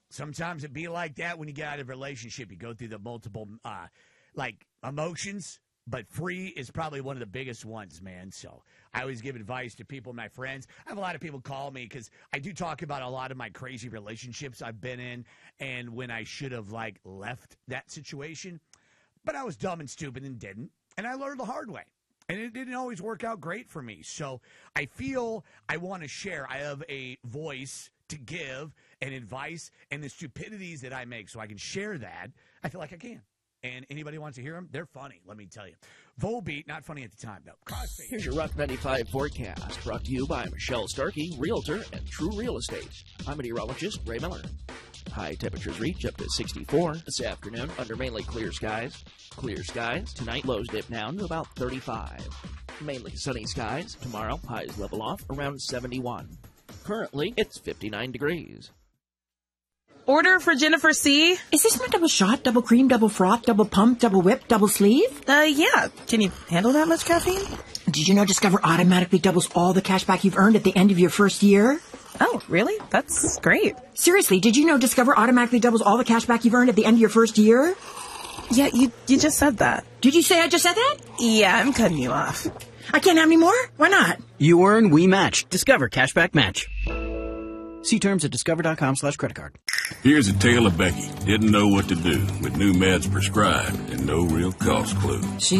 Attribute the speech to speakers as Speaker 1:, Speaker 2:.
Speaker 1: sometimes it be like that when you get out of a relationship. You go through the multiple, emotions, but free is probably one of the biggest ones, man. So I always give advice to people, my friends. I have a lot of people call me because I do talk about a lot of my crazy relationships I've been in and when I should have, left that situation. But I was dumb and stupid and didn't. And I learned the hard way. And it didn't always work out great for me. So I feel I want to share. I have a voice to give and advice and the stupidities that I make so I can share that. I feel like I can. And anybody wants to hear them, they're funny, let me tell you. Volbeat, not funny at the time, though. Crossfade.
Speaker 2: Here's your Rock 95 forecast, brought to you by Michelle Starkey, Realtor and True Real Estate. I'm meteorologist Ray Miller. High temperatures reach up to 64 this afternoon under mainly clear skies. Clear skies. Tonight, lows dip down to about 35. Mainly sunny skies. Tomorrow, highs level off around 71. Currently, it's 59 degrees.
Speaker 3: Order for Jennifer C.
Speaker 4: Is this my double shot, double cream, double froth, double pump, double whip, double sleeve?
Speaker 3: Yeah. Can you handle that much caffeine?
Speaker 4: Did you know Discover automatically doubles all the cash back you've earned at the end of your first year?
Speaker 3: Oh, really? That's great.
Speaker 4: Seriously, did you know Discover automatically doubles all the cash back you've earned at the end of your first year?
Speaker 3: Yeah, you just said that.
Speaker 4: Did you say I just said that?
Speaker 3: Yeah, I'm cutting you off.
Speaker 4: I can't have any more? Why not?
Speaker 5: You earn, we match. Discover Cashback Match. See terms at discover.com/creditcard.
Speaker 6: Here's a tale of Becky. Didn't know what to do with new meds prescribed and no real cost clue.